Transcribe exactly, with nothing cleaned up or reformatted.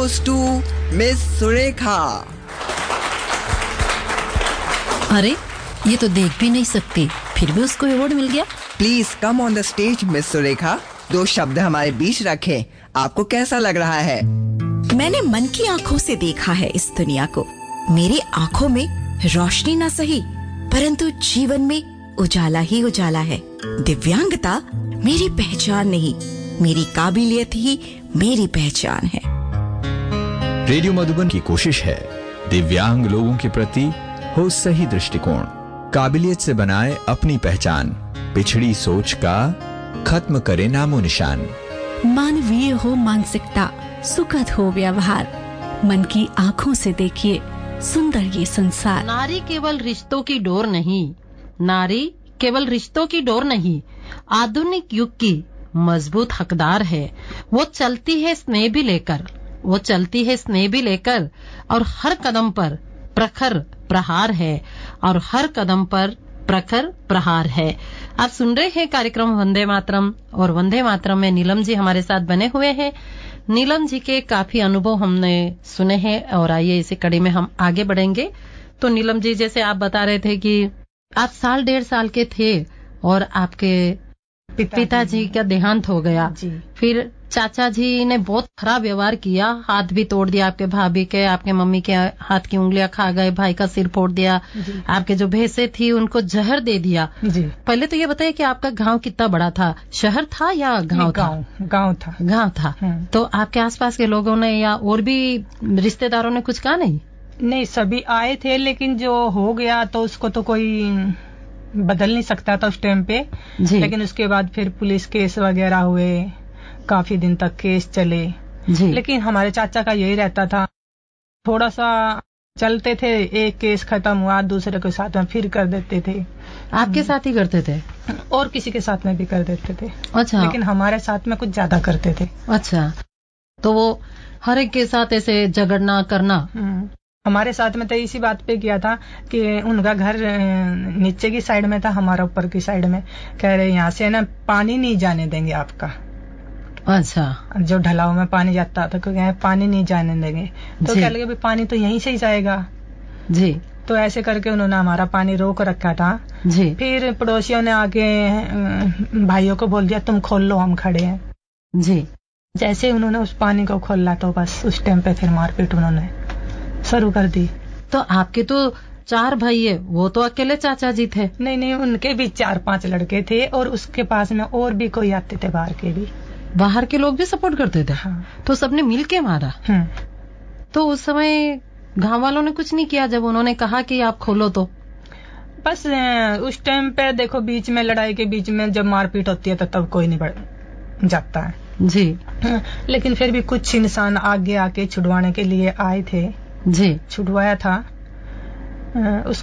goes to Miss Surekha. अरे ये तो देख भी नहीं सकती, फिर भी उसको अवार्ड मिल गया। Please come on the stage miss Surekha. दो शब्द हमारे बीच रखें। आपको कैसा लग रहा है? मैंने मन की आंखों से देखा है इस दुनिया को। मेरी आंखों में रोशनी ना सही, परंतु जीवन में उजाला ही उजाला है। दिव्यांगता मेरी पहचान नहीं, मेरी काबिलियत ही मेरी पहचान है। रेडियो मधुबन की कोशिश है दिव्यांग लोगों के प्रति हो सही दृष्टिकोण, काबिलियत से बनाए अपनी पहचान, पिछड़ी सोच का खत्म करे नामो निशान। मानवीय हो मानसिकता, सुखद हो व्यवहार, मन की आँखों से देखिए सुंदर ये संसार। नारी केवल रिश्तों की डोर नहीं, नारी केवल रिश्तों की डोर नहीं, आधुनिक युग की मजबूत हकदार है। वो चलती है स्नेह भी लेकर, वो चलती है स्नेह भी लेकर, और हर कदम पर प्रखर प्रहार है, और हर कदम पर प्रखर प्रहार है। आप सुन रहे हैं कार्यक्रम वंदे मातरम, और वंदे मातरम में नीलम जी हमारे साथ बने हुए हैं। नीलम जी के काफी अनुभव हमने सुने हैं, और आइए इसी कड़ी में हम आगे बढ़ेंगे। तो नीलम जी, जैसे आप बता रहे थे कि आप साल डेढ़ साल के थे और आपके पिताजी पिता का देहांत हो गया जी। फिर चाचा जी ने बहुत खराब व्यवहार किया, हाथ भी तोड़ दिया आपके भाभी के, आपके मम्मी के हाथ की उंगलियां खा गए, भाई का सिर फोड़ दिया, आपके जो भैंसे थी उनको जहर दे दिया जी। पहले तो ये बताइए कि आपका गांव कितना बड़ा था? शहर था या गांव था? गांव था। गांव था। तो आपके आसपास के लोगों ने या और भी रिश्तेदारों ने कुछ कहा नहीं? नहीं, सभी आए थे, लेकिन जो हो गया तो उसको तो कोई बदल नहीं सकता था उस टाइम पे। लेकिन उसके बाद फिर पुलिस केस वगैरह हुए, काफी दिन तक केस चले जी। लेकिन हमारे चाचा का यही रहता था, थोड़ा सा चलते थे, एक केस खत्म हुआ दूसरे के साथ में फिर कर देते थे। आपके साथ ही करते थे? और किसी के साथ में भी कर देते थे। अच्छा। लेकिन हमारे साथ में कुछ ज्यादा करते थे। अच्छा, तो वो हर एक के साथ ऐसे झगड़ना करना? हमारे साथ में तो इसी बात पे किया था कि उनका घर नीचे की साइड में था, हमारा ऊपर की साइड में। कह रहे यहाँ से ना पानी नहीं जाने देंगे आपका। अच्छा। जो ढलाव में पानी जाता था, क्योंकि पानी नहीं जाने देंगे। तो कह लगे पानी तो यहीं से ही जाएगा जी। तो ऐसे करके उन्होंने हमारा पानी रोक रखा था जी। फिर पड़ोसियों ने आके भाइयों को बोल दिया तुम खोल लो, हम खड़े हैं जी। जैसे उन्होंने उस पानी को खोला तो बस उस टाइम पे फिर मारपीट उन्होंने शुरू कर दी। तो आपके तो चार भाई है, वो तो अकेले चाचा जी थे? नहीं नहीं, उनके भी चार पांच लड़के थे, और उसके पास में और भी कोई आते थे, बाहर के भी। बाहर के लोग भी सपोर्ट करते थे? हाँ। तो सबने मिल के मारा? तो उस समय गांव वालों ने कुछ नहीं किया जब उन्होंने कहा कि आप खोलो? तो बस उस टाइम पे देखो, बीच में लड़ाई के बीच में जब मारपीट होती है तो तब कोई नहीं बढ़ जाता है जी। लेकिन फिर भी कुछ इंसान आगे आके छुड़वाने के लिए आए थे जी। छुड़वाया था। उस